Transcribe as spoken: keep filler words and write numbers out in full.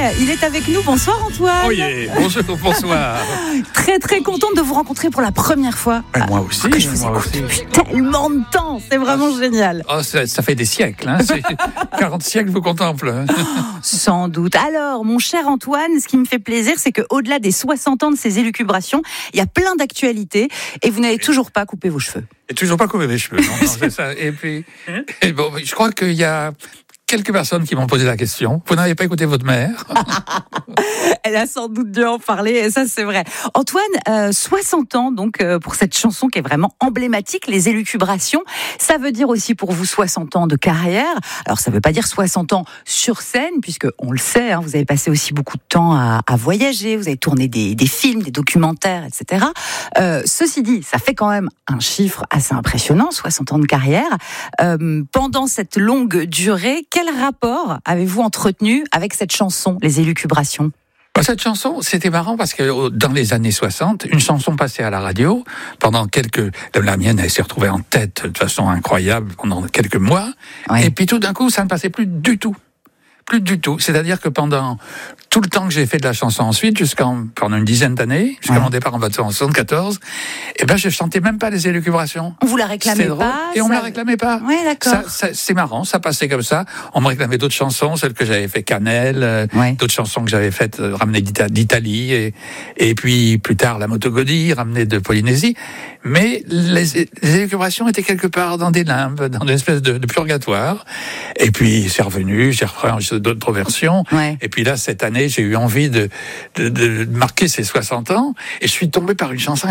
il est avec nous. Bonsoir Antoine. Oh yeah. Bonjour, bonsoir. Très très contente de vous rencontrer pour la première fois. Et moi aussi. Que je vous moi écoute aussi. depuis tellement de temps, c'est vraiment Ah, génial. Oh, ça, ça fait des siècles. Hein. quarante siècles vous contemple. Sans doute. Alors, mon cher Antoine, ce qui me fait plaisir, c'est qu'au-delà des soixante ans de ces élucubrations, il y a plein d'actualités et vous n'avez toujours pas coupé vos cheveux. Et toujours pas coupé mes cheveux. Non, non, c'est ça. Et puis, et bon, je crois qu'il y a quelques personnes qui m'ont posé la question. Vous n'avez pas écouté votre mère? Elle a sans doute dû en parler, et ça c'est vrai. Antoine, euh, soixante ans donc euh, pour cette chanson qui est vraiment emblématique, les élucubrations. Ça veut dire aussi pour vous soixante ans de carrière. Alors ça veut pas dire soixante ans sur scène, puisque on le sait, hein, vous avez passé aussi beaucoup de temps à, à voyager, vous avez tourné des, des films, des documentaires, et cetera. Euh, ceci dit, ça fait quand même un chiffre assez impressionnant, soixante ans de carrière. Euh, pendant cette longue durée, quel rapport avez-vous entretenu avec cette chanson, les élucubrations ? Cette chanson, c'était marrant parce que dans les années soixante, une chanson passée à la radio, pendant quelques... La mienne, elle s'est retrouvée en tête de façon incroyable pendant quelques mois. Ouais. Et puis tout d'un coup, ça ne passait plus du tout. Plus du tout. C'est-à-dire que pendant tout le temps que j'ai fait de la chanson ensuite, jusqu'en pendant une dizaine d'années, jusqu'à ouais. mon départ en soixante-quatorze, eh ben je chantais même pas les élucubrations. On vous la réclamait pas, et on ça... me la réclamait pas. Ouais, d'accord. Ça, ça, c'est marrant, ça passait comme ça. On me réclamait d'autres chansons, celles que j'avais fait Cannelle, euh, ouais. d'autres chansons que j'avais faites euh, ramenées d'Italie, et, et puis plus tard la Moto Gaudy, ramenée de Polynésie. Mais les, les élucubrations étaient quelque part dans des limbes, dans une espèce de, de purgatoire. Et puis c'est revenu, j'ai refait d'autres versions. Ouais. Et puis là, cette année, j'ai eu envie de, de, de marquer ces soixante ans. Et je suis tombé par une chanson